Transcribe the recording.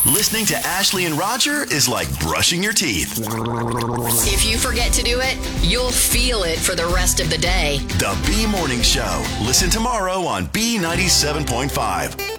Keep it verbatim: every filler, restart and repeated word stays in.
Listening to Ashley and Roger is like brushing your teeth. If you forget to do it, you'll feel it for the rest of the day. The B Morning Show. Listen tomorrow on B ninety-seven point five.